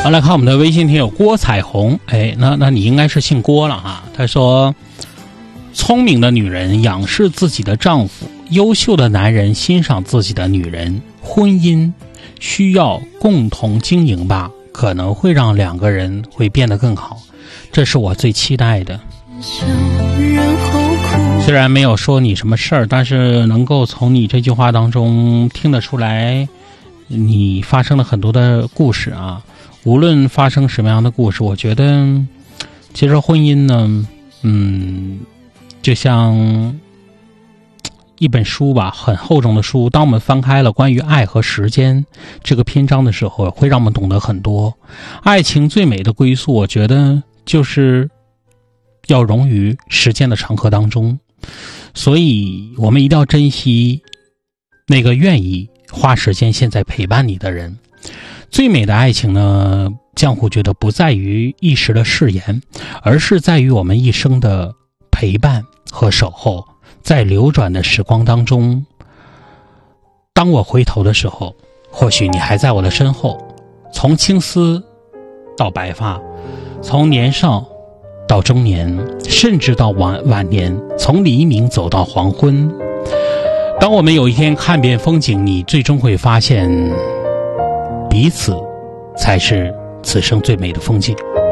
好，来看我们的微信听友郭彩虹，那你应该是姓郭了哈。他说，聪明的女人仰视自己的丈夫，优秀的男人欣赏自己的女人，婚姻需要共同经营吧，可能会让两个人会变得更好，这是我最期待的。虽然没有说你什么事儿，但是能够从你这句话当中听得出来，你发生了很多的故事啊。无论发生什么样的故事，我觉得其实婚姻呢，就像一本书吧，很厚重的书，当我们翻开了关于爱和时间这个篇章的时候，会让我们懂得很多。爱情最美的归宿，我觉得就是要融于时间的长河当中，所以我们一定要珍惜那个愿意花时间现在陪伴你的人。最美的爱情呢，江湖觉得不在于一时的誓言，而是在于我们一生的陪伴和守候。在流转的时光当中，当我回头的时候，或许你还在我的身后，从青丝到白发，从年少到中年，甚至到晚年，从黎明走到黄昏。当我们有一天看遍风景，你最终会发现，彼此才是此生最美的风景。